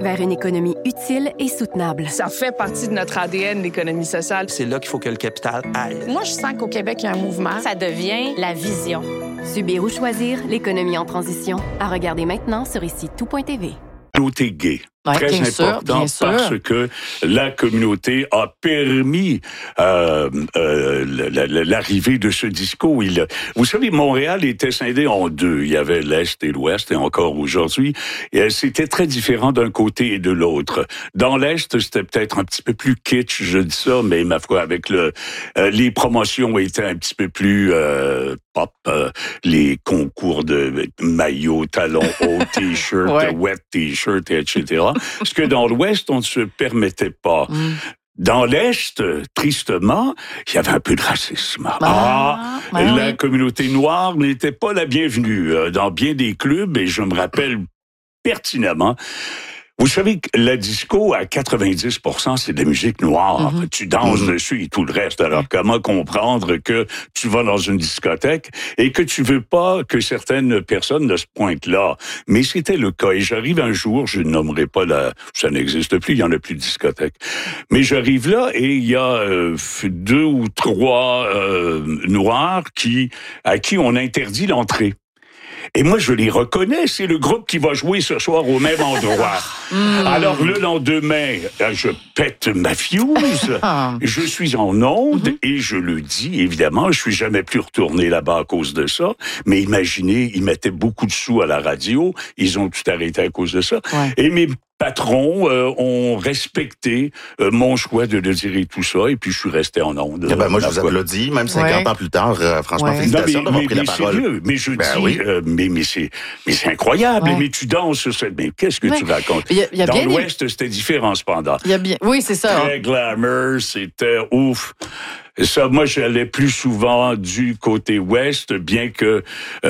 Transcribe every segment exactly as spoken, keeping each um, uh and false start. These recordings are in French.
vers une économie utile et soutenable. Ça fait partie de notre A D N, l'économie sociale. C'est là qu'il faut que le capital aille. Moi, je sens qu'au Québec, il y a un mouvement. Ça devient la vision. Subir ou choisir, l'économie en transition. À regarder maintenant sur ici tout point t v. Communauté gay. Ouais, Très bien sûr, important bien sûr. parce que la communauté a permis euh, euh, la, la, l'arrivée de ce disco. Il, vous savez, Montréal était scindé en deux. Il y avait l'Est et l'Ouest, et encore aujourd'hui. Et c'était très différent d'un côté et de l'autre. Dans l'Est, c'était peut-être un petit peu plus kitsch, je dis ça, mais ma foi, avec le, euh, les promotions étaient un petit peu plus euh, pop. Euh, les concours de maillots, talons hauts, t-shirts, Ouais. wet t-shirts, et cetera. Ce que dans l'Ouest, on ne se permettait pas. Mm. Dans l'Est, tristement, il y avait un peu de racisme. Ah, Ah, ben la oui. communauté noire n'était pas la bienvenue euh, dans bien des clubs, et je me rappelle pertinemment. Vous savez que la disco, à quatre-vingt-dix pour cent, c'est de la musique noire. Mm-hmm. Tu danses dessus et tout le reste. Alors, comment comprendre que tu vas dans une discothèque et que tu veux pas que certaines personnes ne se pointent là? Mais c'était le cas. Et j'arrive un jour, je ne nommerai pas la... Ça n'existe plus, il y en a plus de discothèque. Mais j'arrive là et il y a euh, deux ou trois euh, noirs qui, à qui on interdit l'entrée. Et moi, je les reconnais. C'est le groupe qui va jouer ce soir au même endroit. Mm. Alors, le lendemain, je pète ma fuse. Je suis en onde Mm-hmm. et je le dis, évidemment. Je suis jamais plus retourné là-bas à cause de ça. Mais imaginez, ils mettaient beaucoup de sous à la radio. Ils ont tout arrêté à cause de ça. Ouais. Et mes patrons euh, ont respecté euh, mon choix de le dire et tout ça. Et puis, je suis resté en onde. Eh ben, moi, je Ma vous foi. applaudis, même cinquante Ouais. ans plus tard. Euh, franchement, Ouais. Non, félicitations mais, d'avoir mais, pris la mais parole. sérieux, mais je Ben dis, oui. euh, mais, mais, c'est, mais c'est incroyable, Ouais. mais tu danses sur cette... Mais qu'est-ce que Ouais. tu racontes? Il y a- il y a Dans bien des- l'Ouest, c'était différent cependant. Il y a bien... Oui, c'est ça. Très glamour, c'était ouf. Et ça, moi, j'allais plus souvent du côté ouest, bien que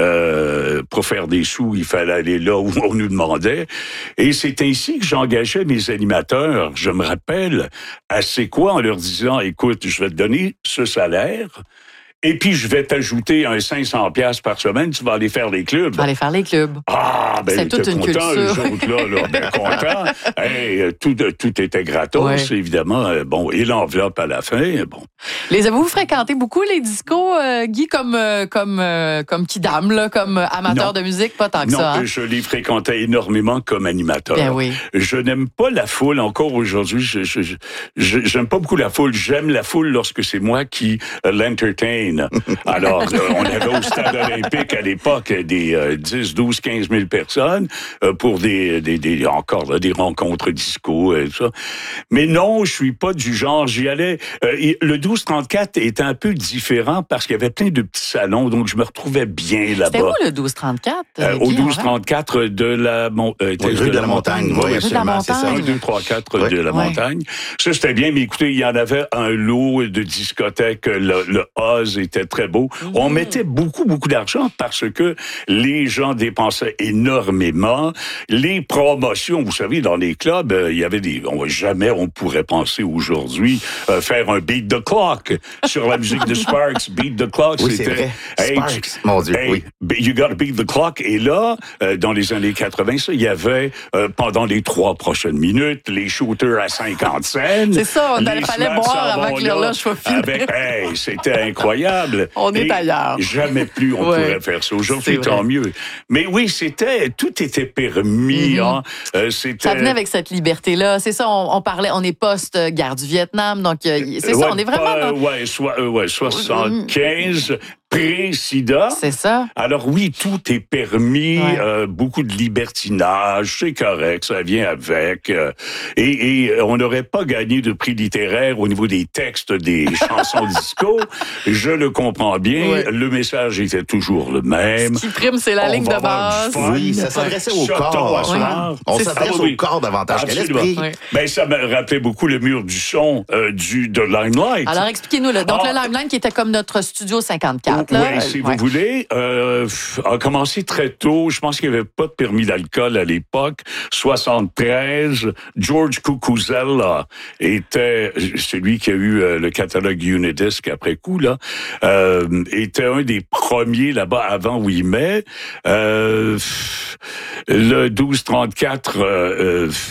euh, pour faire des sous, il fallait aller là où on nous demandait. Et c'est ainsi que j'engageais mes animateurs. Je me rappelle à C'est quoi en leur disant, écoute, je vais te donner ce salaire, et puis je vais t'ajouter un cinq cents piastres par semaine, tu vas aller faire les clubs. On va aller faire les clubs. Ah, ben, C'est ils toute étaient une contents, eux culture. autres, là, là, ben contents. Hey, tout, tout était gratos, Ouais. évidemment. Euh, Bon, et l'enveloppe à la fin, bon. Les avez-vous fréquenté beaucoup, les discos, euh, Guy, comme, euh, comme, euh, comme kidam, là, comme amateur Non. de musique? Pas tant que Non, ça. Hein? je les fréquentais énormément comme animateur. Ben oui. Je n'aime pas la foule, encore aujourd'hui, je, je, je, je- j'aime pas beaucoup la foule. J'aime la foule lorsque c'est moi qui euh, l'entertain. Alors, euh, on avait au stade olympique à l'époque des euh, dix, douze, quinze mille personnes euh, pour des, des, des encore là, des rencontres disco et tout ça. Mais non, je suis pas du genre, j'y allais. Euh, et le douze trente-quatre était un peu différent parce qu'il y avait plein de petits salons, donc je me retrouvais bien là-bas. C'était où, le douze trente-quatre? Euh, Guy, au on douze va? trente-quatre de la mon, euh, Oui, rue de la Montagne. Oui, Rue de la absolument, c'est ça. Montagne. un, deux, trois, quatre Ouais. de la Ouais. montagne. Ça, c'était bien, mais écoutez, il y en avait un lot de discothèques. Le, le Oz était très beau. On mettait beaucoup, beaucoup d'argent parce que les gens dépensaient énormément. Les promotions, vous savez, dans les clubs, euh, il y avait des... On, jamais on pourrait penser aujourd'hui euh, faire un beat the clock sur la musique de Sparks. Beat the clock, Oui, c'est c'était... vrai. Hey, Sparks, tu- mon Dieu, hey, oui. You gotta beat the clock. Et là, euh, dans les années quatre-vingt, ça, il y avait, euh, pendant les trois prochaines minutes, les shooters à cinquante cents. C'est ça, on Les allait- fallait Smart boire avant Savon que l'horloge soit finie. avec- hey, c'était incroyable. On est Et ailleurs. Jamais plus on Ouais. pourrait faire ça. Aujourd'hui, C'est vrai. tant mieux. Mais oui, c'était, tout était permis, Mhm. hein. Euh, c'était... Ça venait avec cette liberté-là. C'est ça, on, on parlait, on est post-guerre du Vietnam, donc euh, c'est ça, Ouais, on est vraiment pas- dans... ouais, soit, euh, ouais, soixante-quinze, pré-sida. C'est ça. Alors oui, tout est permis, Ouais. euh, beaucoup de libertinage, c'est correct, ça vient avec. euh, et, et on n'aurait pas gagné de prix littéraire au niveau des textes des chansons disco. Je le comprends bien, Ouais. le message était toujours le même. Ce qui prime, c'est la On ligne va de avoir du base. fun. Oui, ça s'adressait au Sortons corps. à soir. On C'est s'adresse ça. au corps davantage qu'à Absolument. l'esprit. Oui. Ben, ça me rappelait beaucoup le mur du son euh, du, de Limelight. Alors, expliquez-nous. Là. Donc, Ah. le Limeline qui était comme notre studio cinquante-quatre. Là. Oui, si Ouais. vous voulez, euh, a commencé très tôt. Je pense qu'il n'y avait pas de permis d'alcool à l'époque. soixante-treize, George Cucuzella était celui qui a eu euh, le catalogue Unidisc après coup, là, euh, était un des premiers là-bas avant huit mai. Euh, le douze trente-quatre, euh,